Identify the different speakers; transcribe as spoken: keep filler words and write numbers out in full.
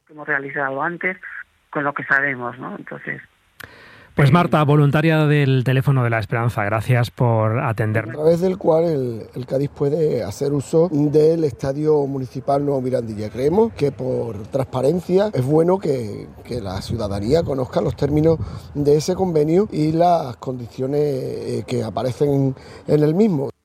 Speaker 1: que hemos realizado antes con lo que sabemos, ¿no? Entonces...
Speaker 2: Pues Marta, voluntaria del Teléfono de la Esperanza, gracias por atendernos.
Speaker 3: A través del cual el, el Cádiz puede hacer uso del Estadio Municipal Nuevo Mirandilla. Creemos que por transparencia es bueno que, que la ciudadanía conozca los términos de ese convenio y las condiciones que aparecen en el mismo.